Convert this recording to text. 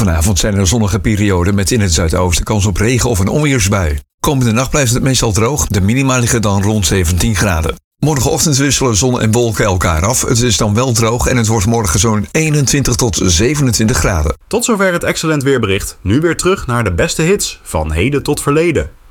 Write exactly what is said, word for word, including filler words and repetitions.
Vanavond zijn er zonnige perioden met in het zuidoosten kans op regen of een onweersbui. Komende nacht blijft het meestal droog. De minima liggen dan rond zeventien graden. Morgenochtend wisselen zon en wolken elkaar af. Het is dan wel droog en het wordt morgen zo'n eenentwintig tot zevenentwintig graden. Tot zover het Excellent Weerbericht. Nu weer terug naar de beste hits van heden tot verleden.